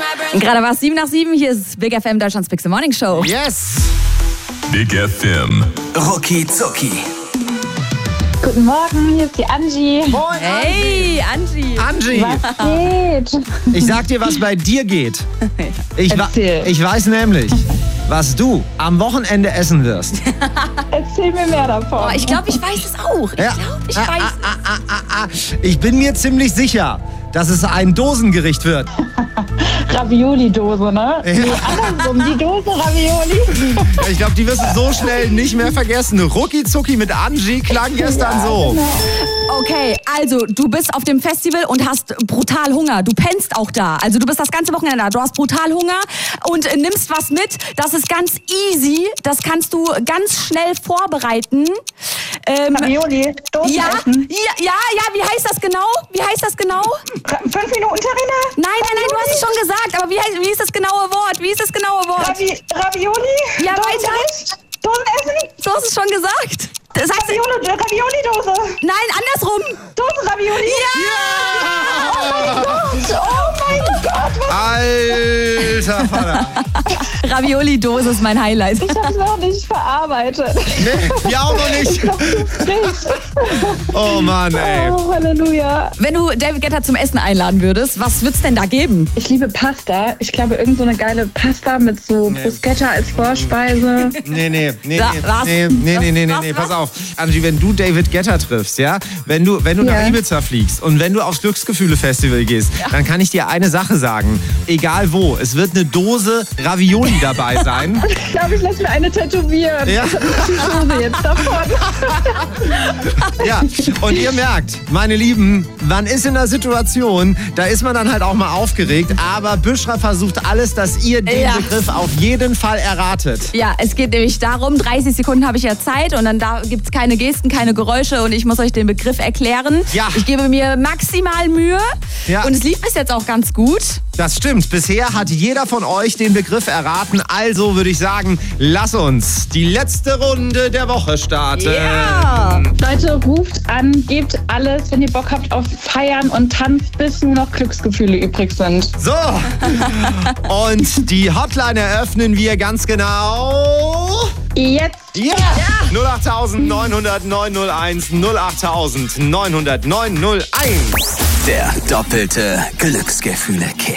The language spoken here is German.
Gerade war es 7 nach 7. Hier ist Big FM, Deutschlands Big Morning Show. Yes! Big FM. Rucki Zucki. Guten Morgen, hier ist die Angie. Moin, Hey, Angie. Angie! Was geht? Ich sag dir, was bei dir geht. Ich Erzähl. weiß nämlich, was du am Wochenende essen wirst. Erzähl mir mehr davon. Oh, ich glaube, ich weiß es auch. Ich weiß es. Ich bin mir ziemlich sicher, dass es ein Dosengericht wird. Ravioli-Dose, ne? Ja. Nee, andersrum, die Dose Ravioli. Ich glaube, die wirst du so schnell nicht mehr vergessen. Rucki Zucki mit Angie klang gestern so. Okay, also du bist auf dem Festival und hast brutal Hunger. Du pennst auch da. Also du bist das ganze Wochenende da. Du hast brutal Hunger und nimmst was mit. Das ist ganz easy. Das kannst du ganz schnell vorbereiten. Ravioli, Dosen Ja, essen. ja, wie heißt das genau? 5 Minuten Terrine? Nein, du hast es schon gesagt. Aber wie ist das genaue Wort? Ravioli? Ja, Dosen weiter. essen? Dosen essen? So hast du es schon gesagt. Das heißt, Ravioli-Dose. nein, andersrum. Dosen Ravioli? Oh mein Gott, was? Alter Vater. Ravioli-Dose ist mein Highlight. Ich hab's noch nicht verarbeitet. Nee, wir auch noch nicht. Oh Mann, ey. Oh, Halleluja. Wenn du David Guetta zum Essen einladen würdest, was wird's denn da geben? Ich liebe Pasta. Ich glaube, irgend so eine geile Pasta mit so Bruschetta als Vorspeise. Nee, Was? pass auf. Angie, wenn du David Guetta triffst, ja, wenn du nach Ibiza fliegst und wenn du aufs Glücksgefühle-Festival gehst, dann kann ich dir eine Sache sagen. Egal wo, es wird eine Dose Ravioli dabei sein. Ich glaube, ich lasse mir eine tätowieren. Ja. Ich habe eine Dose jetzt davon. Ja, und ihr merkt, meine Lieben, man ist in einer Situation, da ist man dann halt auch mal aufgeregt, aber Büschra versucht alles, dass ihr den Begriff auf jeden Fall erratet. Ja, es geht nämlich darum, 30 Sekunden habe ich ja Zeit und dann gibt's keine Gesten, keine Geräusche und ich muss euch den Begriff erklären. Ja. Ich gebe mir maximal Mühe und es lief bis jetzt auch ganz gut. Das stimmt. Bisher hat jeder von euch den Begriff erraten. Also würde ich sagen, lass uns die letzte Runde der Woche starten. Ja. Leute, ruft an, gebt alles, wenn ihr Bock habt auf Feiern und tanzt, bis nur noch Glücksgefühle übrig sind. So. Und die Hotline eröffnen wir ganz genau. Jetzt. Ja. 08000 900 901 08000 900 901. Der doppelte Glücksgefühle-Kick.